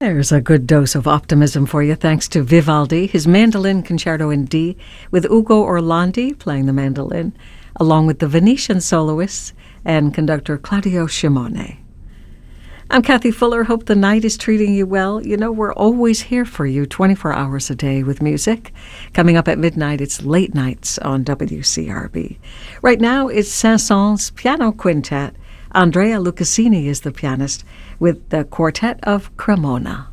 There's a good dose of optimism for you thanks to Vivaldi, his mandolin concerto in D, with Ugo Orlandi playing the mandolin, along with the Venetian soloists and conductor Claudio Shimone. I'm Kathy Fuller. Hope the night is treating you well. You know, we're always here for you 24 hours a day with music. Coming up at midnight, it's Late Nights on WCRB. Right now, it's Saint-Saëns Piano Quintet. Andrea Lucasini is the pianist with the Quartet of Cremona.